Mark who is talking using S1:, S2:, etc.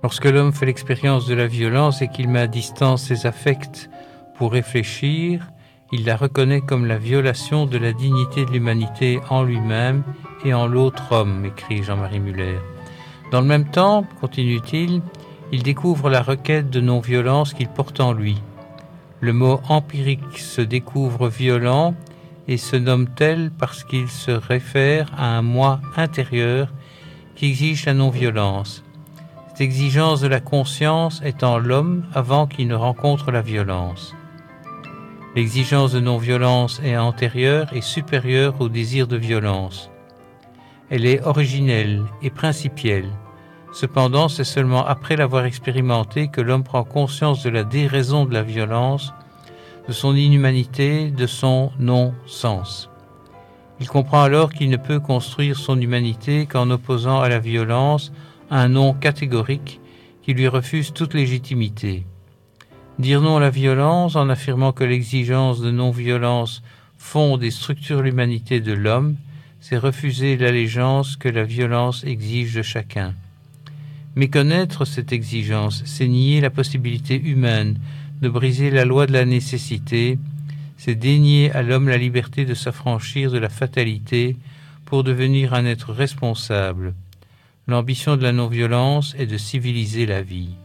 S1: Lorsque l'homme fait l'expérience de la violence et qu'il met à distance ses affects pour réfléchir, il la reconnaît comme la violation de la dignité de l'humanité en lui-même et en l'autre homme, écrit Jean-Marie Muller. Dans le même temps, continue-t-il, il découvre la requête de non-violence qu'il porte en lui. Le mot empirique se découvre violent et se nomme tel parce qu'il se réfère à un moi intérieur qui exige la non-violence. Cette exigence de la conscience est en l'homme avant qu'il ne rencontre la violence. L'exigence de non-violence est antérieure et supérieure au désir de violence. Elle est originelle et principielle. Cependant, c'est seulement après l'avoir expérimenté que l'homme prend conscience de la déraison de la violence, de son inhumanité, de son non-sens. Il comprend alors qu'il ne peut construire son humanité qu'en opposant à la violence un non catégorique qui lui refuse toute légitimité. Dire non à la violence en affirmant que l'exigence de non-violence fonde et structure l'humanité de l'homme, c'est refuser l'allégeance que la violence exige de chacun. Méconnaître cette exigence, c'est nier la possibilité humaine de briser la loi de la nécessité, c'est dénier à l'homme la liberté de s'affranchir de la fatalité pour devenir un être responsable. L'ambition de la non-violence est de civiliser la vie.